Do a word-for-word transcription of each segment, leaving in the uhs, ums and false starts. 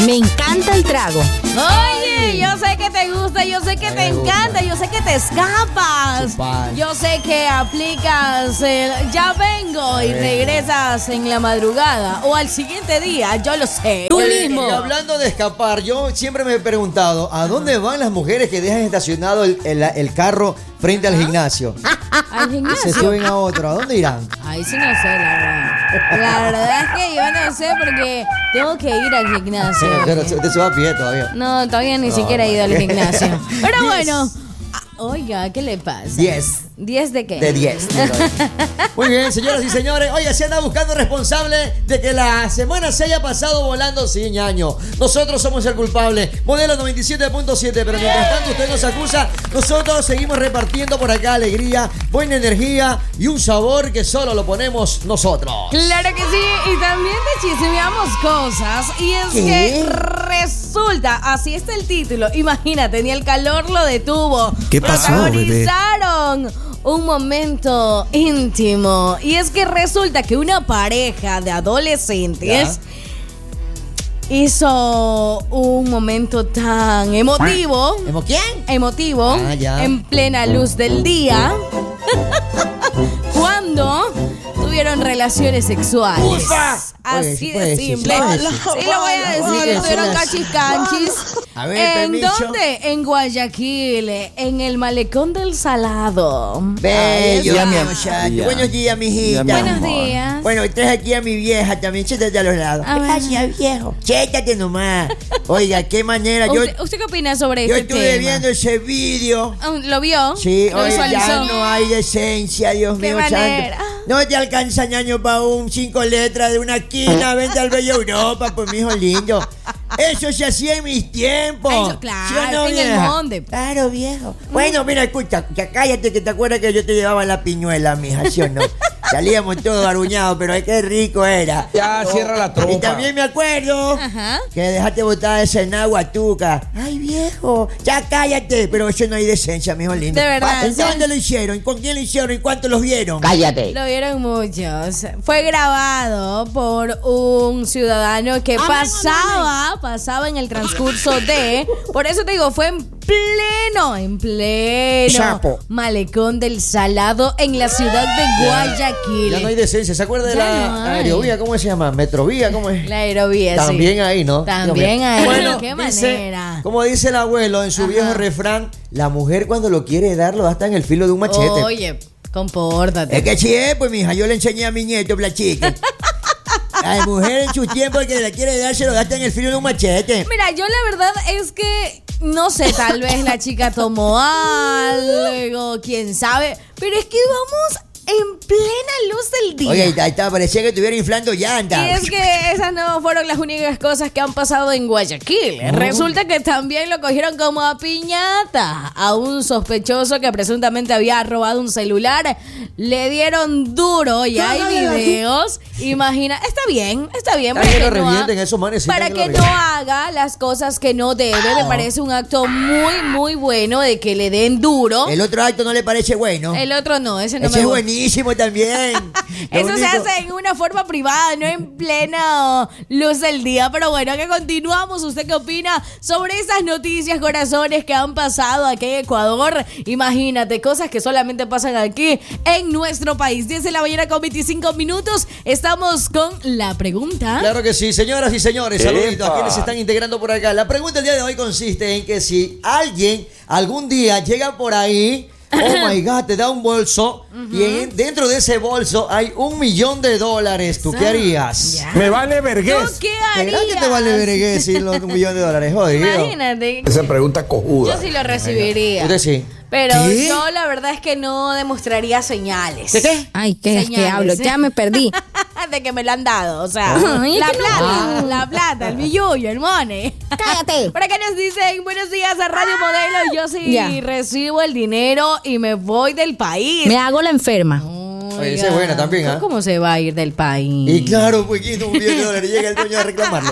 Me encanta el trago. Oye, yo sé que te gusta, yo sé que te encanta, yo sé que te escapas. Yo sé que aplicas el ya vengo y regresas en la madrugada o al siguiente día, yo lo sé. Tú mismo. Y hablando de escapar, yo siempre me he preguntado, ¿a dónde van las mujeres que dejan estacionado el, el, el carro frente al gimnasio? ¿Al gimnasio? Y se suben a otro, ¿a dónde irán? Ay, sí no sé, la verdad. La verdad es que yo no sé porque tengo que ir al gimnasio. Pero usted se va a pie todavía. No, todavía ni No, siquiera he ido al gimnasio. Pero Diez. bueno, ah, oiga, ¿qué le pasa? Diez. ¿Diez de qué? De diez. Muy bien, señoras y señores. Oye, se anda buscando responsable de que la semana se haya pasado volando sin año. Nosotros somos el culpable. Modelo noventa y siete punto siete. Pero mientras tanto usted nos acusa, nosotros seguimos repartiendo por acá alegría, buena energía y un sabor que solo lo ponemos nosotros. Claro que sí. Y también te chismeamos cosas. Y es ¿Qué? que resulta, así está el título. Imagínate, ni el calor lo detuvo. ¿Qué pasó, bebé? Protagonizaron un momento íntimo. Y es que resulta que una pareja de adolescentes ¿Ya? hizo un momento tan emotivo. ¿Emo quién? Emotivo. Ah, ya. En plena luz del día. Cuando tuvieron relaciones sexuales. ¡Ufa! Así Oye, de sí, simple. sí, Sí, sí, lo voy a decir. sí, Tuvieron sí, cachis canchis. A ver, ¿En permiso. dónde? En Guayaquil, en el malecón del Salado. Bello, Ya, mi mi amor. muchacho. Ya. Buenos días, mijita. Ya, mi Buenos amor. días. Bueno, traes aquí a mi vieja también. Siéntate a los lados. A ver. Gracias, viejo. Siéntate nomás. Oiga, qué manera. Yo, ¿Usted, usted qué opina sobre yo este estuve tema? viendo ese vídeo. Ah, ¿Lo vio? Sí, ¿Lo oye, visualizó? ya no hay decencia, Dios Qué mío manera. santo. No te alcanza ñaño para un cinco letras de una esquina. Vente al bello Europa, pues, mijo lindo. Eso se hacía en mis tiempos. Eso, claro, ¿Sí o no, en el vieja? monte. Claro, viejo. Bueno, mira, escucha, ya cállate que te acuerdas que yo te llevaba la piñuela, mija, ¿sí o no? Salíamos todos aruñados, pero ay, qué rico era. Ya, cierra la tropa. Y también me acuerdo Ajá. que dejaste botada esa en agua, tuca. Ay, viejo, ya cállate, pero eso no hay decencia, mijo lindo. De verdad, ¿En sí. dónde lo hicieron? ¿Con quién lo hicieron? ¿Y cuántos los vieron? Cállate. Lo vieron muchos. Fue grabado por un ciudadano que pasaba, pasaba en el transcurso de. Por eso te digo, fue en pleno, en pleno Chapo. malecón del Salado en la ciudad de Guayaquil. Ya no hay decencia. ¿Se acuerda de Ya la no hay. aerovía? ¿Cómo se llama? ¿Metrovía? ¿Cómo es? La aerovía, sí. También ahí, ¿no? También Dios mío. ahí. Bueno, Qué dice, manera. como dice el abuelo en su Ajá. viejo refrán, la mujer cuando lo quiere dar lo da hasta en el filo de un machete. Oye, compórtate. Es que sí es, pues, mija, yo le enseñé a mi nieto, Blachique. La mujer en sus tiempos que le quiere dar se lo gasta en el filo de un machete. Mira, yo la verdad es que no sé, tal vez la chica tomó algo, quién sabe, pero es que vamos en plena luz del día. Oye, ahí está, parecía que estuviera inflando llantas. Y es que esas no fueron las únicas cosas que han pasado en Guayaquil. Resulta que también lo cogieron como a piñata. A un sospechoso que presuntamente había robado un celular, le dieron duro y hay videos. Imagina, está bien, está bien. Está bien, para lo que no revienten ha- esos manes, sí, Para que lo que no revienten. haga las cosas que no debe. Me parece un acto muy, muy bueno de que le den duro. El otro acto no le parece bueno. El otro no, ese no Ese me es gusta. buenísimo también. Lo Eso se único- hace en una forma privada, no en plena luz del día. Pero bueno, que continuamos. ¿Usted qué opina sobre esas noticias, corazones, que han pasado aquí en Ecuador? Imagínate, cosas que solamente pasan aquí en nuestro país. diez de la mañana con veinticinco minutos. Estamos con la pregunta. Claro que sí, señoras y señores, saluditos a quienes se están integrando por acá. La pregunta del día de hoy consiste en que si alguien algún día llega por ahí, oh my God, te da un bolso y en- dentro de ese bolso hay un millón de dólares, ¿tú qué harías? Ya. Me vale ¿Tú vergüenza. qué ¿Será harías? que te vale vergüenza si los un millón de dólares? Jodido. Imagínate. Esa pregunta cojuda. Yo sí lo recibiría. Usted sí. Pero ¿Qué? yo la verdad es que no demostraría señales. ¿De qué? Ay, ¿qué es que Señales, hablo? ¿eh? Ya me perdí. De que me lo han dado, o sea, Ay, la que no. plata, la plata, el billullo, el money. Cállate. Por acá nos dicen, buenos días a Radio Modelo, yo sí Ya. recibo el dinero y me voy del país. Me hago la enferma. Oye, esa es buena también, ¿ah? ¿Cómo se va a ir del país? Y claro, pues quito un millón de dólares, llega el dueño a reclamarlo.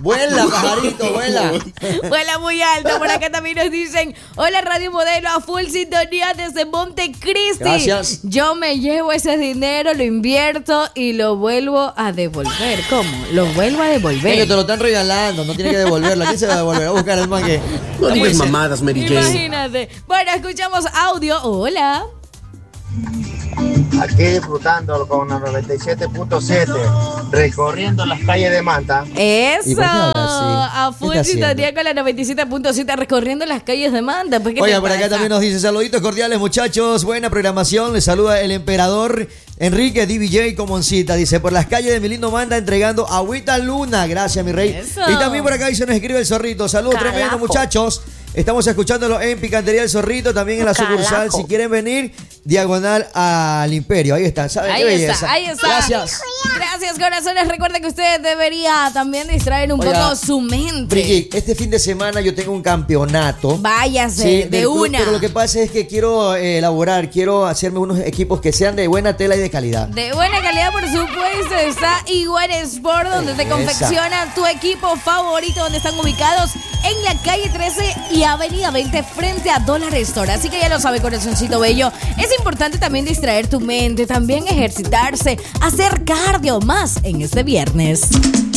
Vuela, pajarito, vuela. Vuela muy alto. Por acá también nos dicen: hola Radio Modelo, a full sintonía desde Montecristi. Gracias. Yo me llevo ese dinero, lo invierto y lo vuelvo a devolver. ¿Cómo? Lo vuelvo a Es que devolver. te lo están regalando, no tiene que devolverlo. ¿Quién se va a devolver? A buscar el man que. No digas puede ser. mamadas, Mary Jane. Imagínate. Bueno, escuchamos audio. Hola. Aquí disfrutando con la noventa y siete punto siete, recorriendo las calles de Manta. Eso. ¿Y por qué hablas así? A ¿Qué full está haciendo? sintonía con la noventa y siete punto siete recorriendo las calles de Manta. Pues, ¿qué te Oiga, por acá pasa? también nos dice saluditos cordiales, muchachos. Buena programación. Les saluda el emperador Enrique D B J Comoncita. Dice, por las calles de mi lindo Manda entregando agüita luna. Gracias, mi rey. Eso. Y también por acá dice, nos escribe el Zorrito. Saludos Carajo. tremendo, muchachos. Estamos escuchándolo en Picantería El Zorrito, también en la sucursal. Carajo. Si quieren venir, diagonal al Imperio. Ahí están, ¿saben Ahí qué está, belleza? ahí está. Gracias. Gracias, corazones. Recuerden que usted debería también distraer un Oiga, poco su mente. Brigitte, este fin de semana yo tengo un campeonato. Váyase, Sí, de del club, una. Pero lo que pasa es que quiero eh, elaborar, quiero hacerme unos equipos que sean de buena tela y de calidad. De buena calidad, por supuesto, está Igual Sport, donde te Esa. confecciona tu equipo favorito, donde están ubicados en la calle trece y avenida veinte, frente a Dólar Store. Así que ya lo sabe, corazoncito bello. Es importante también distraer tu mente, también ejercitarse, hacer cardio más en este viernes.